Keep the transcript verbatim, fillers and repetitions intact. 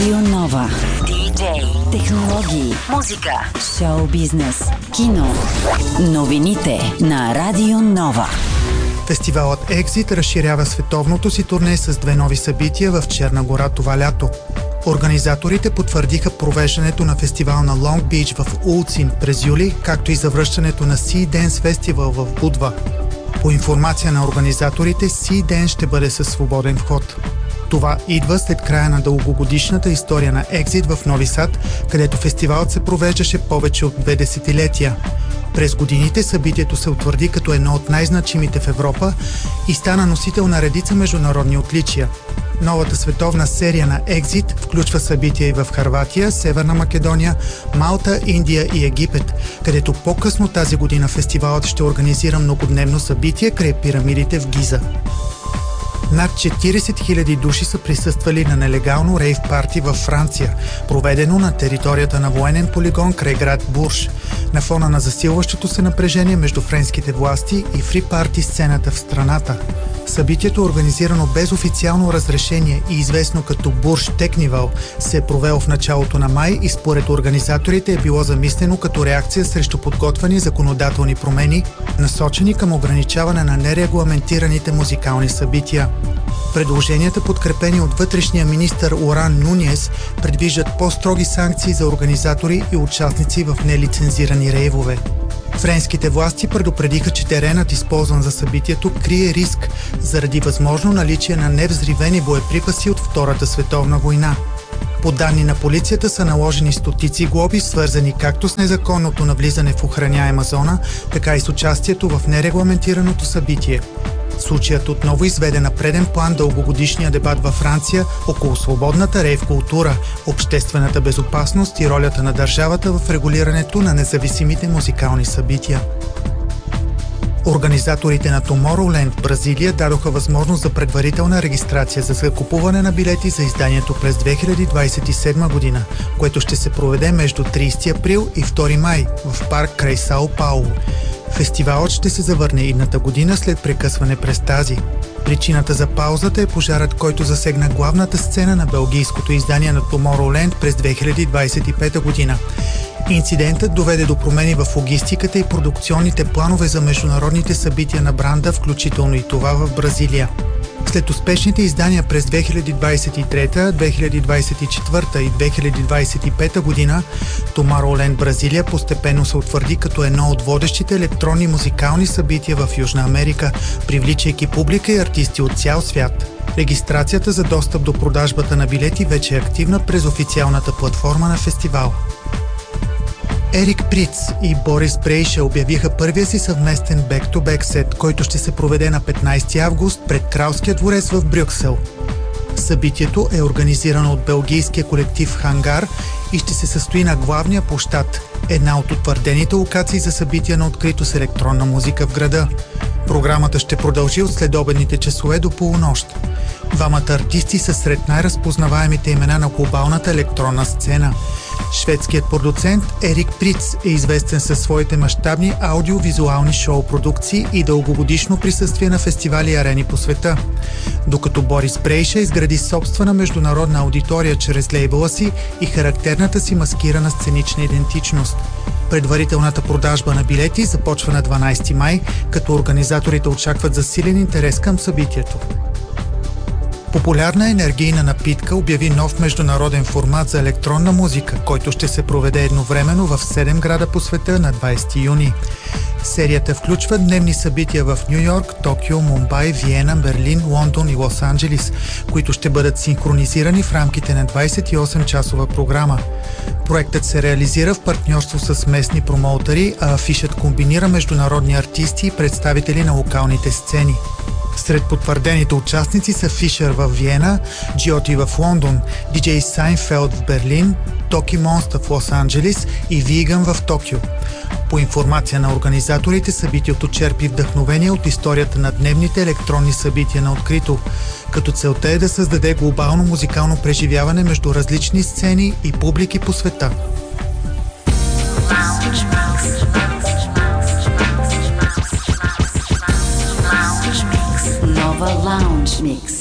Радио Нова. Диджей, технологии, музика, шоу бизнес, кино. Новините на Радио Нова. Фестивалът Exit разширява световното си турне с две нови събития в Черна гора това лято. Организаторите потвърдиха провеждането на фестивал на Long Beach в Улцин през юли, както и завръщането на Sea Dance Festival в Будва. По информация на организаторите, Sea Dance ще бъде със свободен вход. Това идва след края на дългогодишната история на Exit в Нови Сад, където фестивалът се провеждаше повече от две десетилетия. През годините събитието се утвърди като едно от най-значимите в Европа и стана носител на редица международни отличия. Новата световна серия на Exit включва събития и в Хърватия, Северна Македония, Малта, Индия и Египет, където по-късно тази година фестивалът ще организира многодневно събитие край пирамидите в Гиза. Над четиридесет хиляди души са присъствали на нелегално рейв парти във Франция, проведено на територията на военен полигон край град Бурж, на фона на засилващото се напрежение между френските власти и фри парти сцената в страната. Събитието, организирано без официално разрешение и известно като Бурж Технивал, се е провело в началото на май и според организаторите е било замислено като реакция срещу подготвени законодателни промени, насочени към ограничаване на нерегламентираните музикални събития. Предложенията, подкрепени от вътрешния министър Оран Нуниес, предвиждат по-строги санкции за организатори и участници в нелицензирани рейвове. Френските власти предупредиха, че теренът, използван за събитието, крие риск заради възможно наличие на невзривени боеприпаси от Втората световна война. По данни на полицията са наложени стотици глоби, свързани както с незаконното навлизане в охраняема зона, така и с участието в нерегламентираното събитие. Случаят отново изведе на преден план дългогодишния дебат във Франция около свободната рейв култура, обществената безопасност и ролята на държавата в регулирането на независимите музикални събития. Организаторите на Tomorrowland в Бразилия дадоха възможност за предварителна регистрация за закупуване на билети за изданието през две хиляди двадесет и седма година, което ще се проведе между тридесети април и втори май в парк край Сао Пауло. Фестивалът ще се завърне идната година след прекъсване през тази. Причината за паузата е пожарът, който засегна главната сцена на белгийското издание на Tomorrowland през две хиляди двадесет и пета година. Инцидентът доведе до промени в логистиката и продукционните планове за международните събития на бранда, включително и това в Бразилия. След успешните издания през две хиляди двадесет и трета, две хиляди двадесет и четвърта и две хиляди двадесет и пета година, Tomorrowland Бразилия постепенно се утвърди като едно от водещите електронни музикални събития в Южна Америка, привличайки публика и артисти от цял свят. Регистрацията за достъп до продажбата на билети вече е активна през официалната платформа на фестивала. Ерик Приц и Борис Брейша обявиха първия си съвместен бек-то-бек сет, който ще се проведе на петнадесети август пред Кралския дворец в Брюксел. Събитието е организирано от белгийския колектив Хангар и ще се състои на главния площад, една от утвърдените локации за събития на открито с електронна музика в града. Програмата ще продължи от следобедните часове до полунощ. Двамата артисти са сред най-разпознаваемите имена на глобалната електронна сцена. Шведският продуцент Ерик Приц е известен със своите мащабни аудиовизуални шоу-продукции и дългогодишно присъствие на фестивали и арени по света, докато Борис Брейша изгради собствена международна аудитория чрез лейбъла си и характерната си маскирана сценична идентичност. Предварителната продажба на билети започва на дванадесети май, като организаторите очакват засилен интерес към събитието. Популярна енергийна напитка обяви нов международен формат за електронна музика, който ще се проведе едновременно в седем града по света на двадесети юни. Серията включва дневни събития в Ню Йорк, Токио, Мумбай, Виена, Берлин, Лондон и Лос Анджелис, които ще бъдат синхронизирани в рамките на двадесет и осем часова програма. Проектът се реализира в партньорство с местни промоутъри, а афишът комбинира международни артисти и представители на локалните сцени. Сред потвърдените участници са Фишер в Виена, Джиоти в Лондон, диджей Сайнфелд в Берлин, Токи Монста в Лос Анджелис и Виган в Токио. По информация на организаторите, събитието черпи вдъхновение от историята на дневните електронни събития на открито, като целта е да създаде глобално музикално преживяване между различни сцени и публики по света. Nova Lounge Mix.